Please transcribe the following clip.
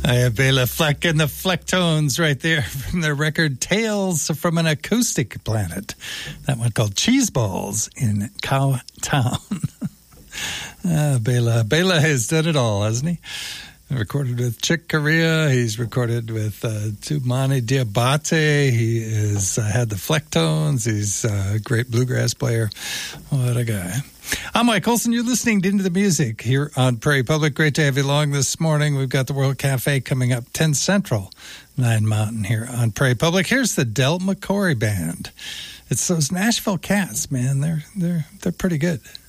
I have Bela Fleck and the Flecktones right there from their record Tales from an Acoustic Planet. That one called Cheese Balls in Cow Town. Bela has done it all, hasn't he? Recorded with Chick Corea. He's recorded with Tumani Diabate. He has had the Flecktones. He's a great bluegrass player. What a guy. I'm Mike Olson. You're listening to Into the Music here on Prairie Public. Great to have you along this morning. We've got the World Cafe coming up 10 Central, 9 Mountain here on Prairie Public. Here's the Del McCoury Band. It's those Nashville Cats, man. They're pretty good.